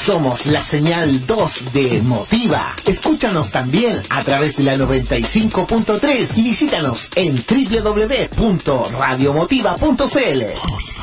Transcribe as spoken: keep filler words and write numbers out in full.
Somos la señal dos de Motiva. Escúchanos también a través de la noventa y cinco punto tres y visítanos en doble u doble u doble u punto radio motiva punto c l.